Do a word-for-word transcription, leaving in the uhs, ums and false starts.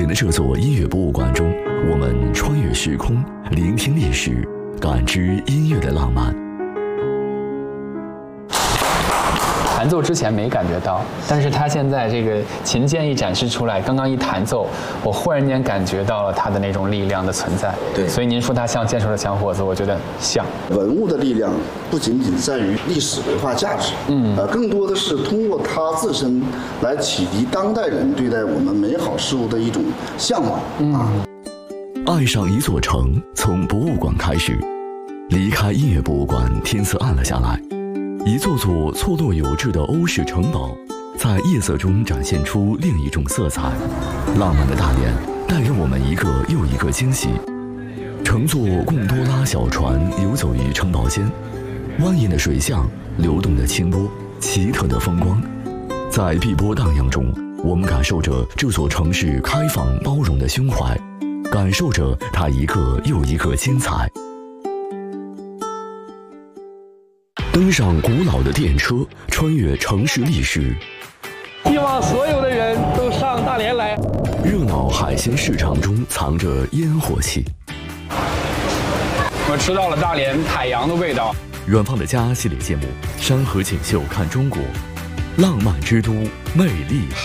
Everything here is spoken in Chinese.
林的这座音乐博物馆中，我们穿越时空，聆听历史，感知音乐的浪漫。 弹奏之前没感觉到，但是他现在这个琴键一展示出来，刚刚一弹奏，我忽然间感觉到了他的那种力量的存在。 对， 所以您说他像健硕的小伙子，我觉得像。 文物的力量不仅仅在于历史文化价值，嗯，呃，更多的是通过它自身来启迪当代人对待我们美好事物的一种向往。嗯，啊、 爱上一座城，从博物馆开始。离开音乐博物馆，天色暗了下来。一座座错落有致的欧式城堡，在夜色中展现出另一种色彩。浪漫的大连带给我们一个又一个惊喜。乘坐贡多拉小船游走于城堡间，蜿蜒的水巷，流动的清波，奇特的风光。在碧波荡漾中，我们感受着这座城市开放包容的胸怀，感受着它一个又一个精彩。登上古老的电车，穿越城市历史。 希望所有的人都上大连来。 热闹海鲜市场中藏着烟火气。 我吃到了大连海洋的味道。 远方的家系列节目《山河锦绣看中国》，浪漫之都，魅力